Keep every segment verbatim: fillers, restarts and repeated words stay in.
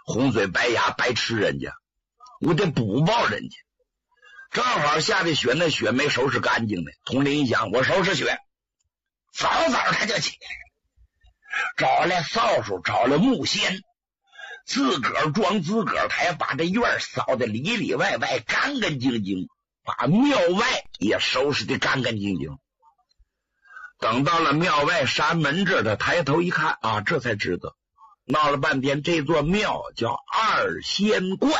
红嘴白牙白吃人家，我得补报人家。正好下的雪，那雪没收拾干净的。统领一想，我收拾雪，早早他就起来了，找来扫帚，找来木锨，自个儿装自个儿台，把这院扫得里里外外干干净净，把庙外也收拾得干干净净。等到了庙外山门这儿，他抬头一看啊，这才知道闹了半天，这座庙叫二仙观。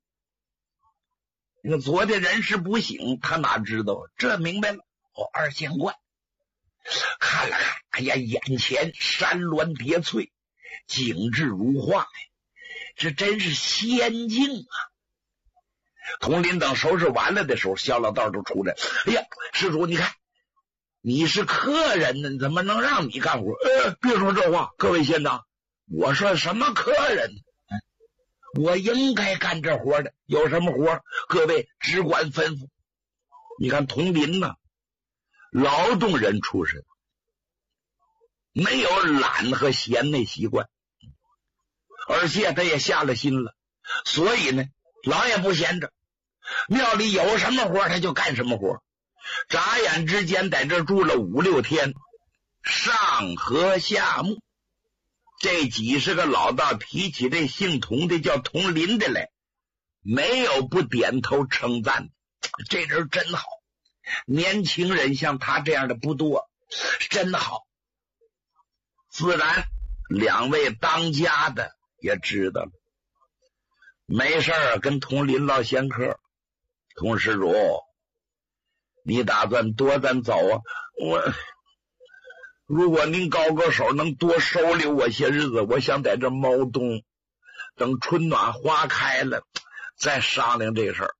那个昨天人事不醒，他哪知道？这明白了哦，二仙观。看了看，哎呀，眼前山峦叠翠，景致如画呀，这真是仙境啊！统领等收拾完了的时候，小老道都出来。哎呀，施主，你看，你是客人呢，怎么能让你干活？呃，别说这话，各位县长，我说什么客人呢？我应该干这活的，有什么活各位只管吩咐。你看统领呢，劳动人出身，没有懒和闲那习惯，而且他也下了心了，所以呢老也不闲着，庙里有什么活他就干什么活。眨眼之间在这住了五六天，上河下牧，这几十个老道提起这姓童的叫童林的来，没有不点头称赞的。这人真好，年轻人像他这样的不多，真好。自然两位当家的也知道了，没事儿跟童林唠闲嗑。童施主，你打算多咱走啊？我如果您高个手能多收留我些日子，我想在这猫冬，等春暖花开了再商量这事儿。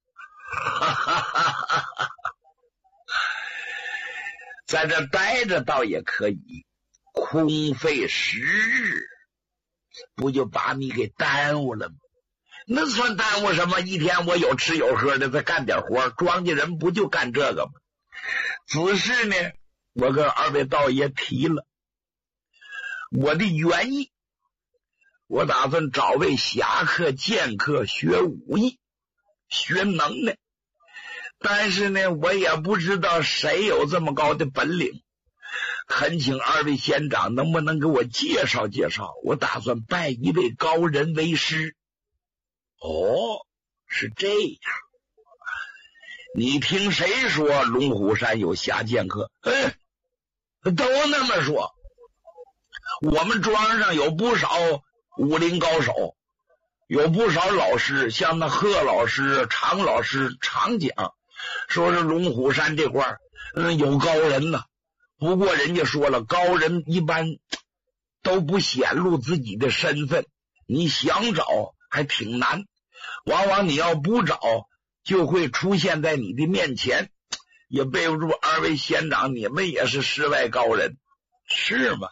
在这待着倒也可以，空费时日，不就把你给耽误了吗？那算耽误什么？一天我有吃有喝的，再干点活，庄稼人不就干这个吗？只是呢，我跟二位道爷提了我的原意，我打算找位侠客剑客学武艺学能耐，但是呢我也不知道谁有这么高的本领，恳请二位县长能不能给我介绍介绍，我打算拜一位高人为师。哦，是这样。你听谁说龙虎山有侠剑客？哎，都那么说。我们庄上有不少武林高手，有不少老师，像那贺老师、常老师常讲，说是龙虎山这块嗯有高人呢。不过人家说了，高人一般都不显露自己的身份，你想找还挺难，往往你要不找就会出现在你的面前。也备不住二位县长你们也是世外高人，是吗？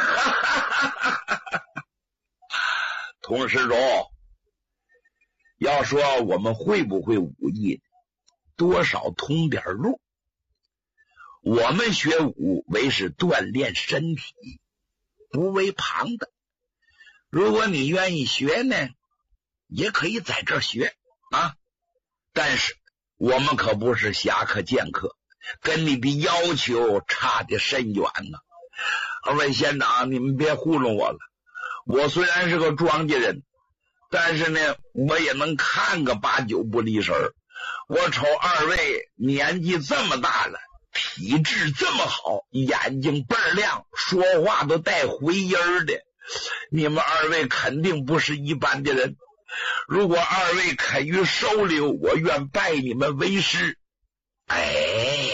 童施主，要说我们会不会武艺，多少通点路。我们学武为是锻炼身体，不为旁的。如果你愿意学呢，也可以在这儿学啊。但是我们可不是侠客剑客，跟你的要求差得甚远呢。二位县长，你们别糊弄我了。我虽然是个庄稼人，但是呢，我也能看个八九不离神儿。我瞅二位年纪这么大了，体质这么好，眼睛倍儿亮，说话都带回音儿的，你们二位肯定不是一般的人。如果二位肯于收留，我愿拜你们为师。哎，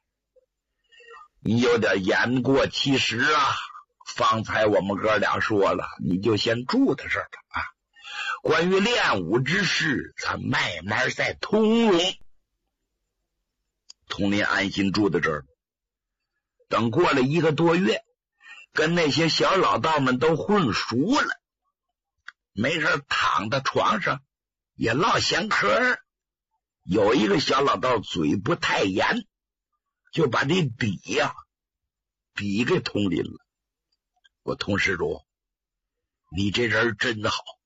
你有点言过其实啊。方才我们哥俩说了，你就先住在这儿吧啊。关于练武之事，咱慢慢再通融。童林安心住在这儿。等过了一个多月，跟那些小老道们都混熟了，没事躺在床上也唠闲嗑。有一个小老道嘴不太严，就把这笔呀、啊、笔给童林了。我童施主，你这人真好，